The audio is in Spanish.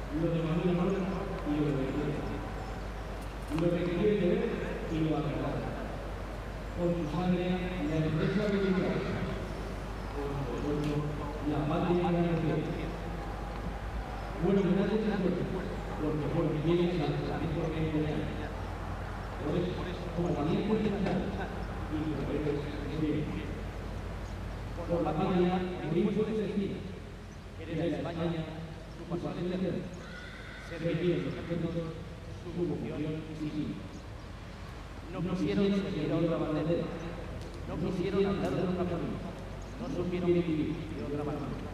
lo de Manuel Moreno y lo de Iglesia. Lo que quiere ver y lo agradará. Con su sangre, la empresa que vivirá. Con su esfuerzo, la patria que nació. Bueno, gracias a todos, porque por vivir en la mejor que hay. Por eso, como valientes de la y por eso es bien. Por la patria, morir puede decir que desde España, su pasión de ser, servir los ejércitos, su vocación y sí. No quisieron seguir a otra bandera, no quisieron andar de otra forma, no supieron vivir de otra manera.